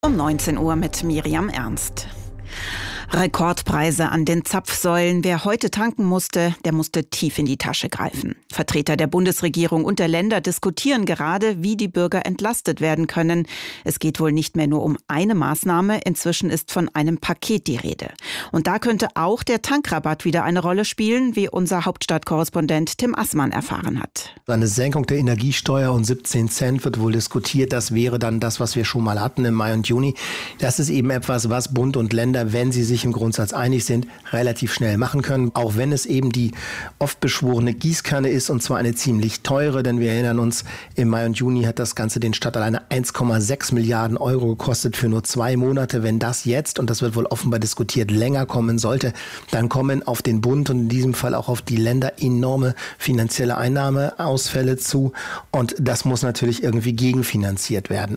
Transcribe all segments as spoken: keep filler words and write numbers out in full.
um neunzehn Uhr mit Miriam Ernst. Rekordpreise an den Zapfsäulen. Wer heute tanken musste, der musste tief in die Tasche greifen. Vertreter der Bundesregierung und der Länder diskutieren gerade, wie die Bürger entlastet werden können. Es geht wohl nicht mehr nur um eine Maßnahme. Inzwischen ist von einem Paket die Rede. Und da könnte auch der Tankrabatt wieder eine Rolle spielen, wie unser Hauptstadtkorrespondent Tim Assmann erfahren hat. Eine Senkung der Energiesteuer um siebzehn Cent wird wohl diskutiert. Das wäre dann das, was wir schon mal hatten im Mai und Juni. Das ist eben etwas, was Bund und Länder, wenn sie sich im Grundsatz einig sind, relativ schnell machen können. Auch wenn es eben die oft beschworene Gießkanne ist, und zwar eine ziemlich teure, denn wir erinnern uns, im Mai und Juni hat das Ganze den Stadt alleine eins Komma sechs Milliarden Euro gekostet für nur zwei Monate. Wenn das jetzt, und das wird wohl offenbar diskutiert, länger kommen sollte, dann kommen auf den Bund und in diesem Fall auch auf die Länder enorme finanzielle Einnahmeausfälle zu. Und das muss natürlich irgendwie gegenfinanziert werden.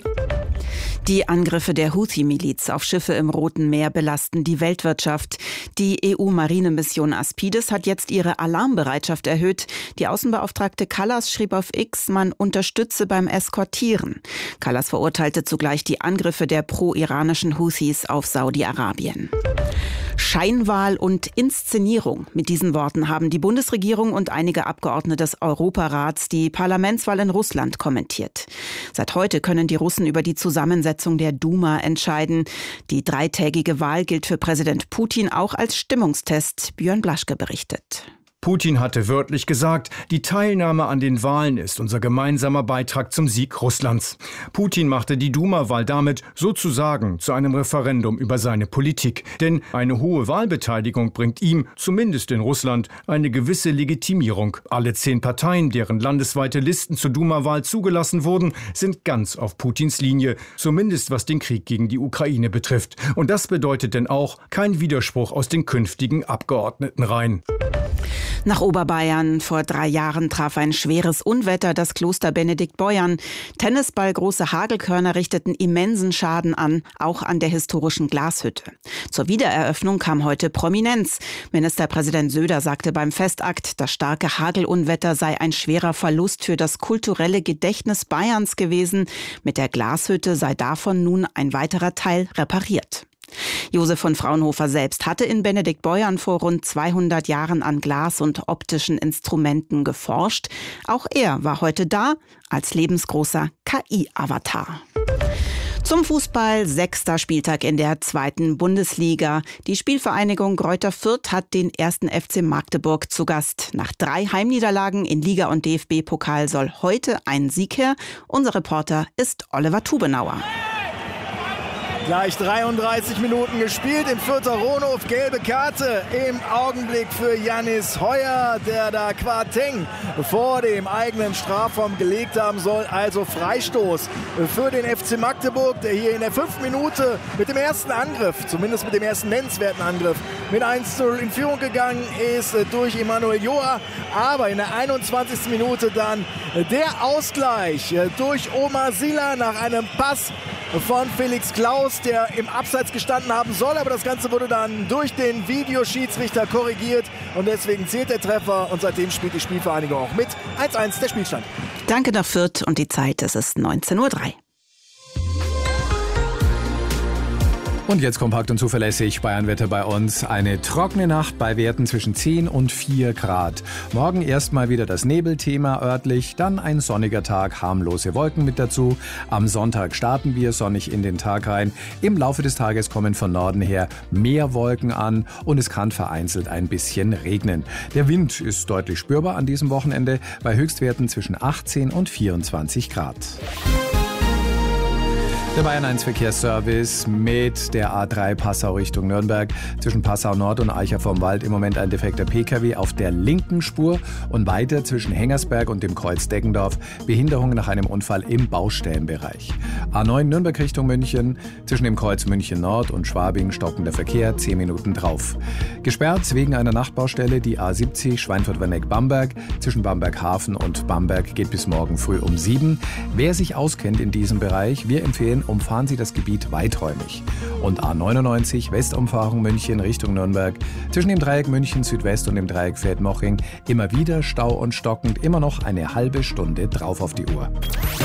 Die Angriffe der Houthi-Miliz auf Schiffe im Roten Meer belasten die Weltwirtschaft. Die E U-Marinemission Aspides hat jetzt ihre Alarmbereitschaft erhöht. Die Außenbeauftragte Kallas schrieb auf X, man unterstütze beim Eskortieren. Kallas verurteilte zugleich die Angriffe der pro-iranischen Houthis auf Saudi-Arabien. Scheinwahl und Inszenierung. Mit diesen Worten haben die Bundesregierung und einige Abgeordnete des Europarats die Parlamentswahl in Russland kommentiert. Seit heute können die Russen über die Zusammensetzung der Duma entscheiden. Die dreitägige Wahl gilt für Präsident Putin auch als Stimmungstest. Björn Blaschke berichtet. Putin hatte wörtlich gesagt, die Teilnahme an den Wahlen ist unser gemeinsamer Beitrag zum Sieg Russlands. Putin machte die Duma-Wahl damit sozusagen zu einem Referendum über seine Politik. Denn eine hohe Wahlbeteiligung bringt ihm, zumindest in Russland, eine gewisse Legitimierung. Alle zehn Parteien, deren landesweite Listen zur Duma-Wahl zugelassen wurden, sind ganz auf Putins Linie, zumindest was den Krieg gegen die Ukraine betrifft. Und das bedeutet denn auch kein Widerspruch aus den künftigen Abgeordnetenreihen. Nach Oberbayern. Vor drei Jahren traf ein schweres Unwetter das Kloster Benediktbeuern. Tennisballgroße Hagelkörner richteten immensen Schaden an, auch an der historischen Glashütte. Zur Wiedereröffnung kam heute Prominenz. Ministerpräsident Söder sagte beim Festakt, das starke Hagelunwetter sei ein schwerer Verlust für das kulturelle Gedächtnis Bayerns gewesen. Mit der Glashütte sei davon nun ein weiterer Teil repariert. Josef von Fraunhofer selbst hatte in Benediktbeuern vor rund zweihundert Jahren an Glas und optischen Instrumenten geforscht. Auch er war heute da als lebensgroßer K I-Avatar. Zum Fußball, sechster Spieltag in der zweiten Bundesliga. Die Spielvereinigung Greuther Fürth hat den ersten F C Magdeburg zu Gast. Nach drei Heimniederlagen in Liga und D F B-Pokal soll heute ein Sieg her. Unser Reporter ist Oliver Tubenauer. Gleich dreiunddreißig Minuten gespielt im Fürther Rohnhof. Gelbe Karte im Augenblick für Jannis Heuer, der da Quateng vor dem eigenen Strafraum gelegt haben soll. Also Freistoß für den F C Magdeburg, der hier in der fünften Minute mit dem ersten Angriff, zumindest mit dem ersten nennenswerten Angriff, mit eins zu null in Führung gegangen ist durch Emanuel Joa. Aber in der einundzwanzigsten Minute dann der Ausgleich durch Omar Sila nach einem Pass von Felix Klaus, der im Abseits gestanden haben soll. Aber das Ganze wurde dann durch den Videoschiedsrichter korrigiert. Und deswegen zählt der Treffer. Und seitdem spielt die Spielvereinigung auch mit. eins eins der Spielstand. Danke nach Fürth und die Zeit, es ist neunzehn Uhr drei. Und jetzt kompakt und zuverlässig Bayernwetter bei uns. Eine trockene Nacht bei Werten zwischen zehn und vier Grad. Morgen erstmal wieder das Nebelthema örtlich, dann ein sonniger Tag, harmlose Wolken mit dazu. Am Sonntag starten wir sonnig in den Tag rein. Im Laufe des Tages kommen von Norden her mehr Wolken an und es kann vereinzelt ein bisschen regnen. Der Wind ist deutlich spürbar an diesem Wochenende bei Höchstwerten zwischen achtzehn und vierundzwanzig Grad. Der Bayern eins Verkehrsservice mit der A drei Passau Richtung Nürnberg. Zwischen Passau Nord und Eicher vom Wald im Moment ein defekter P K W auf der linken Spur und weiter zwischen Hengersberg und dem Kreuz Deggendorf Behinderung nach einem Unfall im Baustellenbereich. A neun Nürnberg Richtung München, zwischen dem Kreuz München Nord und Schwabing stockender Verkehr, zehn Minuten drauf. Gesperrt wegen einer Nachtbaustelle die A siebzig Schweinfurt-Werneck-Bamberg. Zwischen Bamberg Hafen und Bamberg geht bis morgen früh um sieben. Wer sich auskennt in diesem Bereich, wir empfehlen, umfahren Sie das Gebiet weiträumig. Und A neunundneunzig Westumfahrung München Richtung Nürnberg. Zwischen dem Dreieck München Südwest und dem Dreieck Feldmoching immer wieder Stau und stockend, immer noch eine halbe Stunde drauf auf die Uhr.